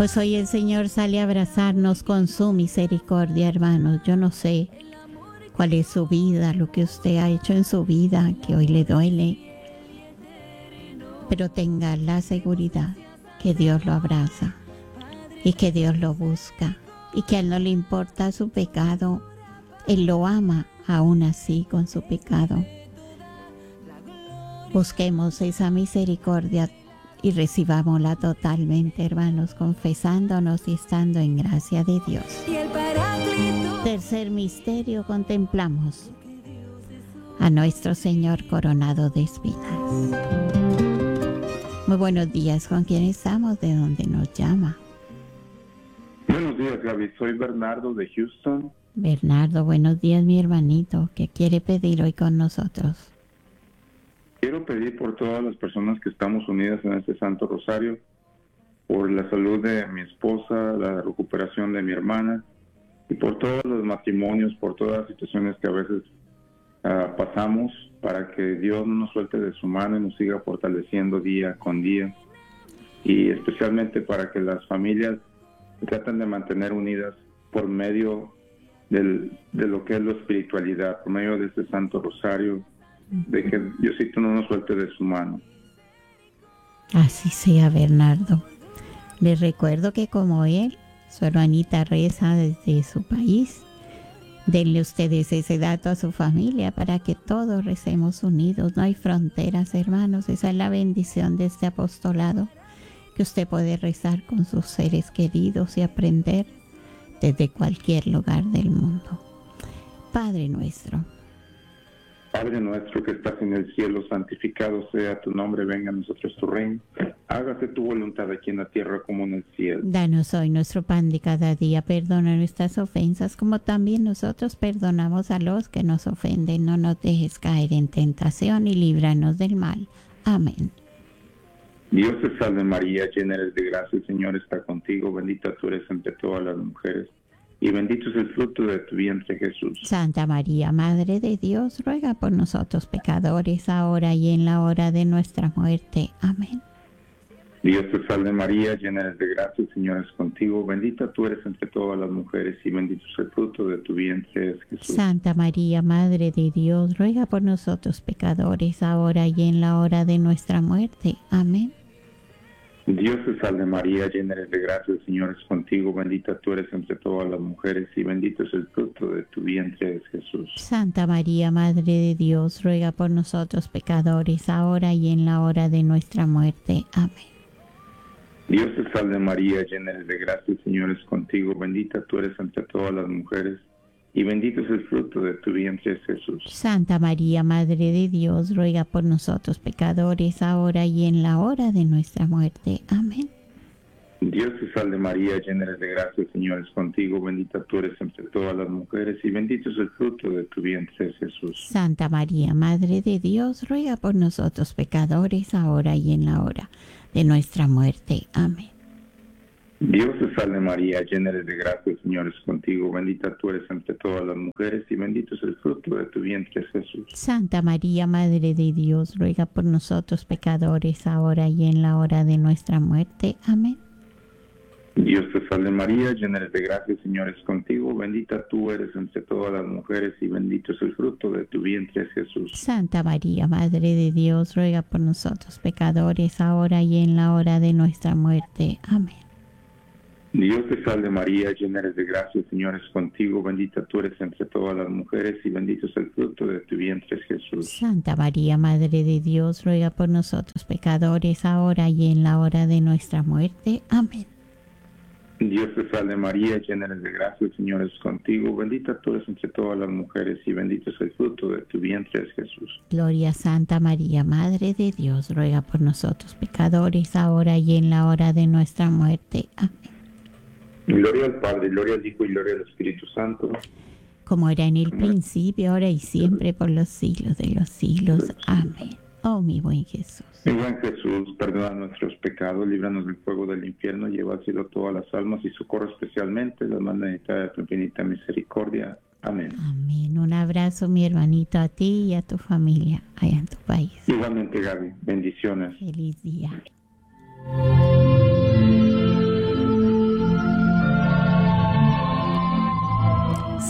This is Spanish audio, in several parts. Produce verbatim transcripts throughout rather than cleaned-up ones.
Pues hoy el Señor sale a abrazarnos con su misericordia, hermanos. Yo no sé cuál es su vida, lo que usted ha hecho en su vida, que hoy le duele. Pero tenga la seguridad que Dios lo abraza y que Dios lo busca y que a Él no le importa su pecado. Él lo ama aún así con su pecado. Busquemos esa misericordia y recibámosla totalmente, hermanos, confesándonos y estando en gracia de Dios. Tercer misterio, contemplamos a nuestro Señor coronado de espinas. Muy buenos días, ¿con quién estamos? ¿De dónde nos llama? Buenos días, Gaby. Soy Bernardo de Houston. Bernardo, buenos días, mi hermanito. ¿Qué quiere pedir hoy con nosotros? Quiero pedir por todas las personas que estamos unidas en este Santo Rosario, por la salud de mi esposa, la recuperación de mi hermana, y por todos los matrimonios, por todas las situaciones que a veces uh, pasamos, para que Dios no nos suelte de su mano y nos siga fortaleciendo día con día, y especialmente para que las familias traten de mantener unidas por medio del, de lo que es la espiritualidad, por medio de este Santo Rosario, de que Diosito no nos suelte de su mano. Así sea, Bernardo. Les recuerdo que como él, su hermanita reza desde su país. Denle ustedes ese dato a su familia para que todos recemos unidos. No hay fronteras, hermanos. Esa es la bendición de este apostolado, que usted puede rezar con sus seres queridos y aprender desde cualquier lugar del mundo. Padre nuestro. Padre nuestro que estás en el cielo, santificado sea tu nombre, venga a nosotros tu reino. Hágase tu voluntad aquí en la tierra como en el cielo. Danos hoy nuestro pan de cada día, perdona nuestras ofensas como también nosotros perdonamos a los que nos ofenden. No nos dejes caer en tentación y líbranos del mal. Amén. Dios te salve María, llena eres de gracia, el Señor está contigo, bendita tú eres entre todas las mujeres, y bendito es el fruto de tu vientre, Jesús. Santa María, Madre de Dios, ruega por nosotros pecadores, ahora y en la hora de nuestra muerte. Amén. Dios te salve María, llena eres de gracia, el Señor es contigo, bendita tú eres entre todas las mujeres, y bendito es el fruto de tu vientre, Jesús. Santa María, Madre de Dios, ruega por nosotros pecadores, ahora y en la hora de nuestra muerte. Amén. Dios te salve María, llena eres de gracia, el Señor es contigo, bendita tú eres entre todas las mujeres y bendito es el fruto de tu vientre, Jesús. Santa María, Madre de Dios, ruega por nosotros pecadores, ahora y en la hora de nuestra muerte. Amén. Dios te salve María, llena eres de gracia, el Señor es contigo, bendita tú eres entre todas las mujeres y bendito es el fruto de tu vientre, Jesús. Santa María, Madre de Dios, ruega por nosotros pecadores, ahora y en la hora de nuestra muerte. Amén. Dios te salve María, llena eres de gracia, el Señor es contigo, bendita tú eres entre todas las mujeres y bendito es el fruto de tu vientre, Jesús. Santa María, Madre de Dios, ruega por nosotros pecadores, ahora y en la hora de nuestra muerte. Amén. Dios te salve María, llena eres de gracia, el Señor es contigo, bendita tú eres entre todas las mujeres y bendito es el fruto de tu vientre, Jesús. Santa María, Madre de Dios, ruega por nosotros pecadores, ahora y en la hora de nuestra muerte. Amén. Dios te salve María, llena eres de gracia, el Señor es contigo, bendita tú eres entre todas las mujeres y bendito es el fruto de tu vientre, Jesús. Santa María, Madre de Dios, ruega por nosotros pecadores, ahora y en la hora de nuestra muerte. Amén. Dios te salve María, llena eres de gracia, el Señor es contigo, bendita tú eres entre todas las mujeres y bendito es el fruto de tu vientre, Jesús. Santa María, Madre de Dios, ruega por nosotros pecadores, ahora y en la hora de nuestra muerte. Amén. Dios te salve María, llena eres de gracia, el Señor es contigo, bendita tú eres entre todas las mujeres y bendito es el fruto de tu vientre, Jesús. Gloria a Santa María, Madre de Dios, ruega por nosotros pecadores, ahora y en la hora de nuestra muerte. Amén. Gloria al Padre, gloria al Hijo y gloria al Espíritu Santo. Como era en el principio, ahora y siempre, por los siglos de los siglos. Amén. Oh, mi buen Jesús. Mi buen Jesús, perdona nuestros pecados, líbranos del fuego del infierno, lleva al cielo todas las almas y socorro especialmente las más necesitadas de tu infinita misericordia. Amén. Amén. Un abrazo, mi hermanito, a ti y a tu familia allá en tu país. Igualmente, Gaby. Bendiciones. Feliz día.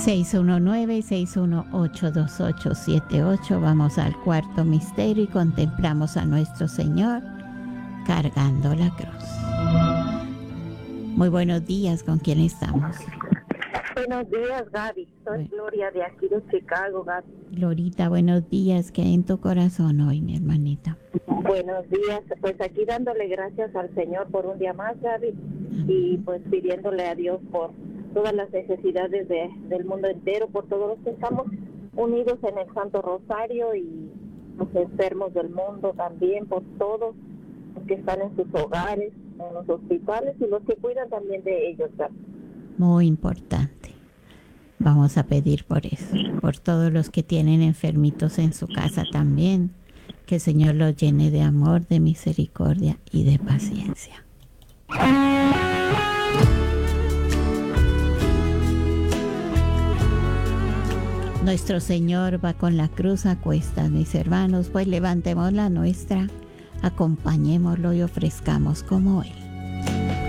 seis uno nueve, seis uno ocho, dos ocho siete ocho. Vamos al cuarto misterio y contemplamos a nuestro Señor cargando la cruz. Muy buenos días, ¿con quién estamos? Buenos días, Gaby. Soy bueno. Gloria de aquí de Chicago, Gaby. Glorita, buenos días. ¿Qué hay en tu corazón hoy, mi hermanita? Buenos días. Pues aquí dándole gracias al Señor por un día más, Gaby, y pues pidiéndole a Dios por todas las necesidades de, del mundo entero, por todos los que estamos unidos en el Santo Rosario y los enfermos del mundo también, por todos los que están en sus hogares, en los hospitales y los que cuidan también de ellos, Gaby. Muy importante. Vamos a pedir por eso, por todos los que tienen enfermitos en su casa también, que el Señor los llene de amor, de misericordia y de paciencia. Nuestro Señor va con la cruz a cuestas, mis hermanos, pues levantemos la nuestra, acompañémoslo y ofrezcamos como Él.